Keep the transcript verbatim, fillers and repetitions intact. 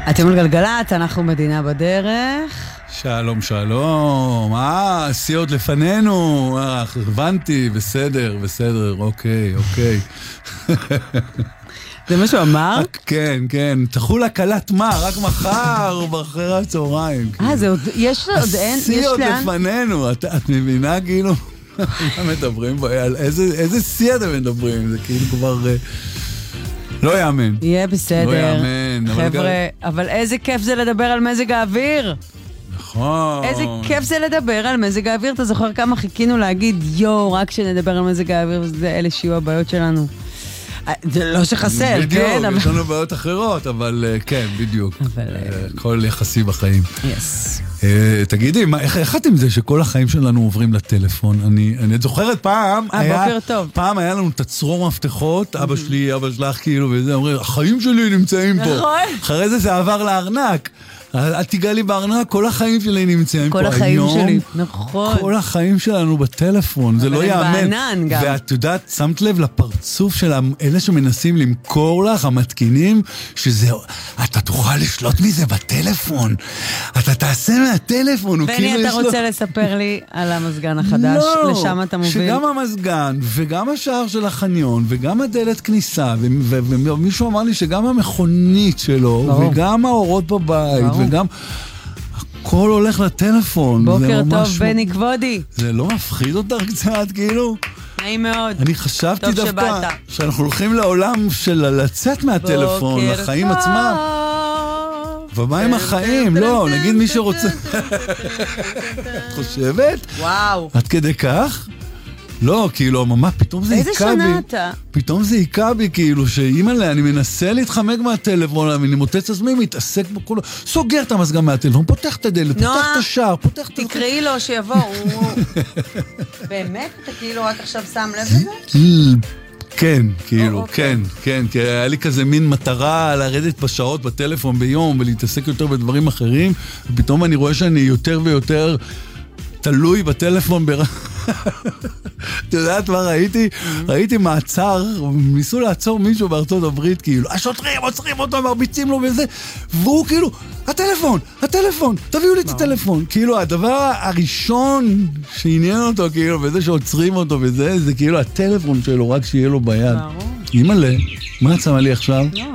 אתם על גלגלת, אנחנו מדינה בדרך. שלום, שלום. אה, שיא עוד לפנינו. אה, הבנתי, בסדר, בסדר, אוקיי, אוקיי. זה מה שהוא אמר? כן, כן. תחול הקלת מה? רק מחר, באחרי הצהריים. אה, זה עוד, יש עוד אין, יש לאן? השיא עוד לפנינו. את מבינה, כאילו, מה מדברים בו? איזה שיא אתם מדברים? זה כאילו כבר... לא יאמן. יהיה בסדר. לא יאמן. חבר'ה, אבל איזה כיף זה לדבר על מזג האוויר. נכון. איזה כיף זה לדבר על מזג האוויר. אתה זוכר כמה חיכינו להגיד, יו, רק שנדבר על מזג האוויר, וזה אלה שיהיו הבעיות שלנו. זה לא שחסר, בדיוק, כן? בדיוק, יש לנו בעיות אחרות, אבל כן, בדיוק. אבל... כל יחסי בחיים. יס. תגידי, איך את עם זה שכל החיים שלנו עוברים לטלפון? אני זוכרת פעם, פעם היה לנו תצרור מפתחות, אבא שלי, אבא שלך, כאילו, וזה, אומרים, החיים שלי נמצאים פה. נכון. אחרי זה זה עבר לארנק. אל תיגע לי בארנק, כל החיים שלי נמצאים פה היום. כל החיים שלי, נכון. כל החיים שלנו בטלפון, זה לא יאמן. בענן גם. ואת יודעת, שמת לב לפרצוף של אלה שמנסים למכור לך, המתקינים, שזה, אתה תוכל לשלוט מזה בטלפון. אתה תעשה מהטלפון. בני, אתה רוצה לספר לי על המזגן החדש, לשם אתה מוביל? שגם המזגן, וגם השער של החניון, וגם הדלת כניסה, ומישהו אמר לי שגם המכונית שלו, וגם האורות בבית, וגם הכל הולך לטלפון. בוקר טוב, בני כבודי. זה לא מפחיד אותך קצת, כאילו? נעים מאוד. אני חשבתי דווקא שאנחנו הולכים לעולם של לצאת מהטלפון, לחיים עצמם. ומה עם החיים? לא, נגיד מי שרוצה. את חושבת? וואו. עד כדי כך? לא, כאילו, ממש, פתאום זה עיקה בי. איזה שנה אתה? פתאום זה עיקה בי, כאילו, שאימא'לה, אני מנסה להתחמק מהטלפון, אני מוצץ עצמי, מתעסק בכולו, סוגר את המזגן מהטלפון, פותח את הדלת, פותח את השער, פותח את... תקראי לו שיבוא. באמת? אתה כאילו רק עכשיו שם לב לזה? כן, כאילו, כן, כן, כי היה לי כזה מין מטרה לרדת בשעות בטלפון ביום, ולהתעסק יותר בדברים אחרים, ופתאום אני רואה שאני יותר ויותר תלוי בטלפון בר... את יודעת מה ראיתי? ראיתי מעצר, ניסו לעצור מישהו בארצות הברית, כאילו, השוטרים עוצרים אותו, מרביצים לו וזה, והוא כאילו, הטלפון, הטלפון, תביאו לי את הטלפון. כאילו, הדבר הראשון שעניין אותו, כאילו, וזה שעוצרים אותו וזה, זה כאילו הטלפון שלו, רק שיהיה לו ביד. אימא'לה, מה את שמה לי עכשיו?